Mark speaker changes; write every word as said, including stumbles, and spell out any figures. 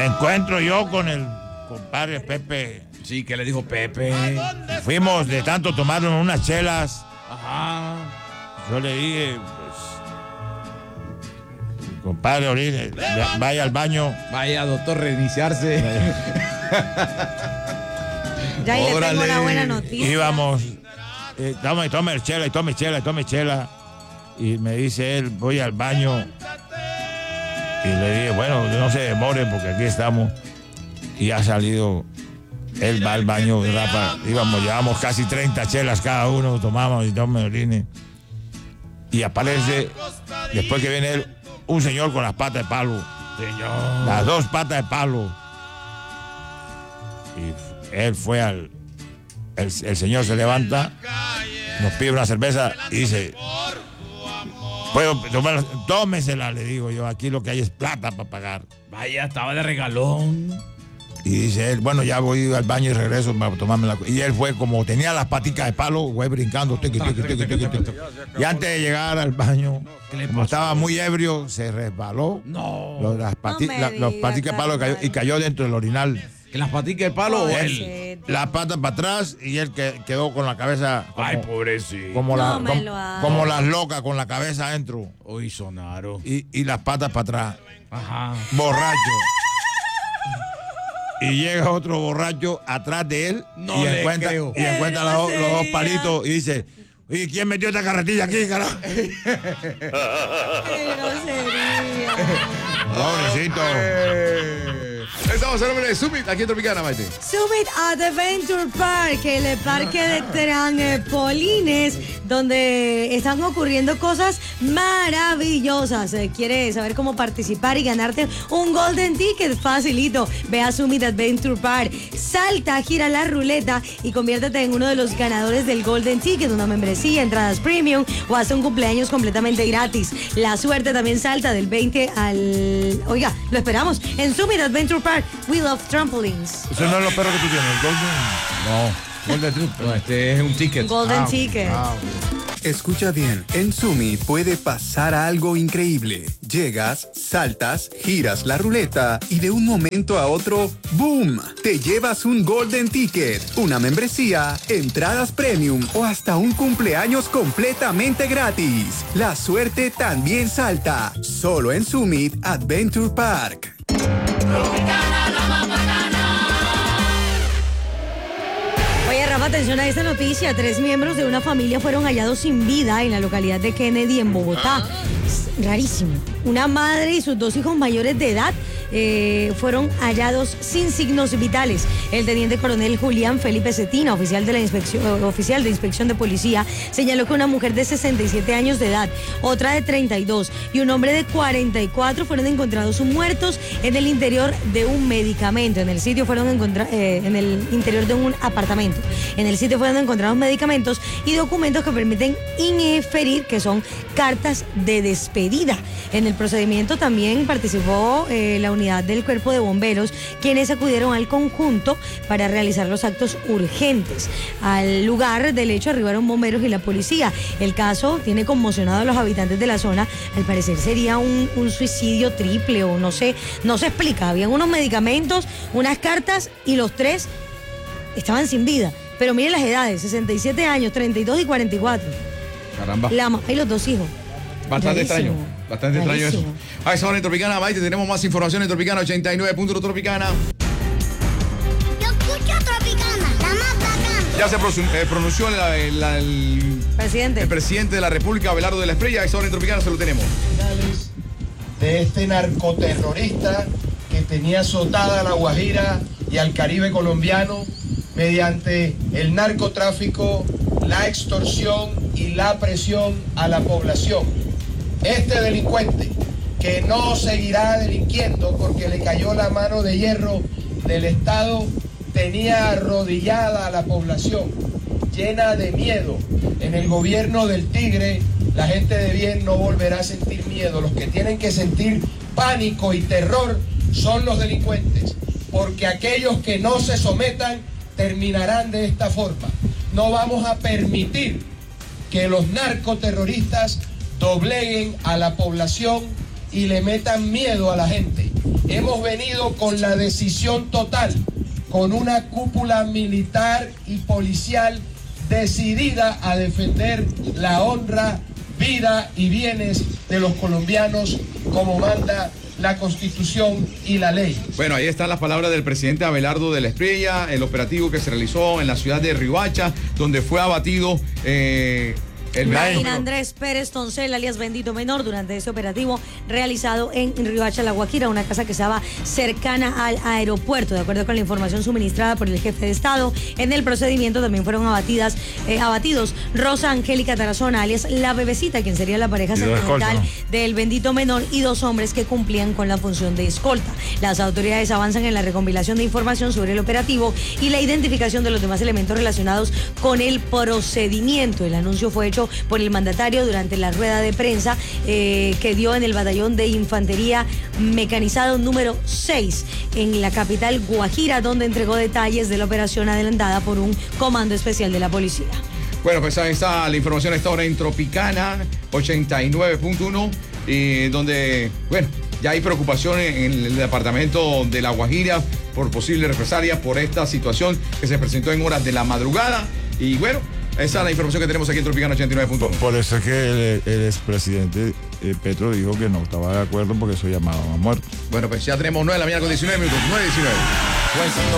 Speaker 1: Me encuentro yo con el compadre Pepe.
Speaker 2: Sí, ¿qué le dijo Pepe?
Speaker 1: Fuimos de tanto tomarnos unas chelas.
Speaker 2: Ajá.
Speaker 1: Yo le dije, pues, compadre, orine, vaya al baño.
Speaker 2: Vaya, doctor, reiniciarse.
Speaker 3: Ya ahí le
Speaker 2: Órale.
Speaker 3: tengo una buena noticia.
Speaker 1: Íbamos, eh, tome, tome chela, y tome chela, y tome chela. Y me dice él, voy al baño. Y le dije, bueno, no se demore porque aquí estamos. Y ha salido, él va al baño, ¿verdad? Para, íbamos, llevamos casi treinta chelas cada uno, tomamos y tome orine. Y aparece, después que viene él, un señor con las patas de palo.
Speaker 2: Señor.
Speaker 1: Las dos patas de palo. Y él fue al... El, el señor se levanta, nos pide una cerveza y dice... Puedo tomar, tómesela, le digo yo, aquí lo que hay es plata para pagar.
Speaker 2: Vaya, estaba de regalón.
Speaker 1: Y dice él, bueno, ya voy al baño y regreso para tomarme la... Y él fue como tenía las paticas de palo, güey, brincando, tiqui, tiqui, tiqui, tiqui, tiqui. Y antes de llegar al baño, como estaba muy ebrio, se resbaló.
Speaker 2: No.
Speaker 1: Los, las pati,
Speaker 3: No me
Speaker 1: la, los
Speaker 3: digas,
Speaker 1: paticas de palo cayó, y cayó dentro del orinal.
Speaker 2: ¿Que las paticas de palo o él?
Speaker 1: Él, las patas para atrás y él que, quedó con la cabeza... Como,
Speaker 2: Ay, pobrecito.
Speaker 1: Como, la,
Speaker 3: No me
Speaker 1: como,
Speaker 3: lo hagas.
Speaker 1: como las locas con la cabeza adentro.
Speaker 2: Uy, Sonaro.
Speaker 1: Y, y las patas para atrás.
Speaker 2: Ajá.
Speaker 1: Borracho. Y llega otro borracho atrás de él
Speaker 2: No
Speaker 1: y
Speaker 2: le
Speaker 1: encuentra,
Speaker 2: creo.
Speaker 1: y encuentra los, dos- los dos palitos y dice, ¿y quién metió esta carretilla aquí, carajo?
Speaker 3: ¡Qué grosería!
Speaker 1: Pobrecito.
Speaker 2: Estamos en nombre de Summit, aquí en Tropicana, Maite.
Speaker 3: Summit Adventure Park, el parque de trampolines, donde están ocurriendo cosas maravillosas. Eh, ¿Quieres saber cómo participar y ganarte un Golden Ticket? Facilito. Ve a Summit Adventure Park, salta, gira la ruleta y conviértete en uno de los ganadores del Golden Ticket, una membresía, entradas premium o hasta un cumpleaños completamente gratis. La suerte también salta del veinte al... Oiga, lo esperamos en Summit Adventure Park. We love trampolines.
Speaker 1: Eso no es los perros que tú tienes, el Golden.
Speaker 2: No. Golden Ticket. No, este es un ticket.
Speaker 3: Golden
Speaker 2: Ah,
Speaker 3: Ticket.
Speaker 2: ah,
Speaker 4: Escucha bien, en Sumi puede pasar algo increíble. Llegas, saltas, giras la ruleta y de un momento a otro, ¡boom! Te llevas un Golden Ticket, una membresía, entradas premium o hasta un cumpleaños completamente gratis. La suerte también salta, solo en Summit Adventure Park.
Speaker 3: Oye, Rafa, atención a esta noticia. Tres miembros de una familia fueron hallados sin vida en la localidad de Kennedy, en Bogotá. Es rarísimo. Una madre y sus dos hijos mayores de edad eh, fueron hallados sin signos vitales. El teniente coronel Julián Felipe Cetina, oficial de la inspección, oficial de inspección de policía, señaló que una mujer de sesenta y siete años de edad, otra de treinta y dos y un hombre de cuarenta y cuatro fueron encontrados muertos en el interior de un medicamento. En el sitio fueron encontrados, eh, en el interior de un apartamento. En el sitio fueron encontrados medicamentos y documentos que permiten inferir que son cartas de despedida. En el procedimiento también participó eh, la unidad del Cuerpo de Bomberos, quienes acudieron al conjunto para realizar los actos urgentes. Al lugar del hecho arribaron bomberos y la policía. El caso tiene conmocionado a los habitantes de la zona. Al parecer sería un, un suicidio triple o no sé, no se explica. Habían unos medicamentos, unas cartas y los tres estaban sin vida. Pero miren las edades, sesenta y siete años, treinta y dos y cuarenta y cuatro.
Speaker 2: Caramba.
Speaker 3: La mamá y los dos hijos.
Speaker 2: Bastante
Speaker 3: Rarísimo.
Speaker 2: extraño. Bastante extraño eso.
Speaker 3: Rarísimo.
Speaker 2: A esa hora en Tropicana, Maite, tenemos más información en Tropicana ochenta y nueve punto uno Tropicana.
Speaker 5: Yo escucho Tropicana, la más bacana.
Speaker 2: Ya se prosu- eh, pronunció la- la- el,
Speaker 3: Presidente.
Speaker 2: el presidente de la República, Abelardo de la Espriella. A esa hora en Tropicana se lo tenemos.
Speaker 6: De este narcoterrorista que tenía azotada a La Guajira y al Caribe colombiano mediante el narcotráfico, la extorsión y la presión a la población. Este delincuente que no seguirá delinquiendo porque le cayó la mano de hierro del Estado tenía arrodillada a la población, llena de miedo. En el gobierno del Tigre, la gente de bien no volverá a sentir miedo. Los que tienen que sentir pánico y terror son los delincuentes, porque aquellos que no se sometan terminarán de esta forma. No vamos a permitir que los narcoterroristas dobleguen a la población y le metan miedo a la gente. hemos venido con la decisión total, con una cúpula militar y policial decidida a defender la honra, vida y bienes de los colombianos como manda la Constitución y la ley.
Speaker 2: Bueno, ahí están las palabras del presidente Abelardo de la Espriella, el operativo que se realizó en la ciudad de Riohacha, donde fue abatido eh, el
Speaker 3: Brian Andrés Pérez Toncel, alias Bendito Menor, durante ese operativo realizado en Riohacha, La Guajira, una casa que estaba cercana al aeropuerto. De acuerdo con la información suministrada por el jefe de Estado, en el procedimiento también fueron abatidas, eh, abatidos Rosa Angélica Tarazona, alias La Bebecita, quien sería la pareja sentimental del Bendito Menor, y dos hombres que cumplían con la función de escolta. Las autoridades avanzan en la recopilación de información sobre el operativo y la identificación de los demás elementos relacionados con el procedimiento. El anuncio fue hecho por el mandatario durante la rueda de prensa eh, que dio en el batallón de infantería mecanizado número seis en la capital Guajira, donde entregó detalles de la operación adelantada por un comando especial de la policía.
Speaker 2: Bueno, pues ahí está la información a esta hora en Tropicana ochenta y nueve punto uno, eh, donde, bueno, ya hay preocupación en el departamento de La Guajira por posible represalia por esta situación que se presentó en horas de la madrugada. Y bueno, esa es la información que tenemos aquí en Tropicana ochenta y nueve punto uno.
Speaker 1: Por eso es que el, el expresidente eh, Petro dijo que no estaba de acuerdo porque eso llamaba a muerto.
Speaker 2: Bueno, pues ya tenemos nueve de la mañana con diecinueve minutos. nueve diecinueve.